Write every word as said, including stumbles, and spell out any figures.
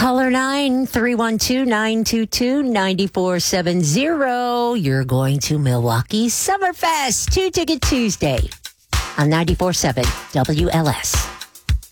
Caller nine three one two, nine two two, nine four seven zero. You're going to Milwaukee Summerfest, Two Ticket Tuesday on ninety-four point seven W L S.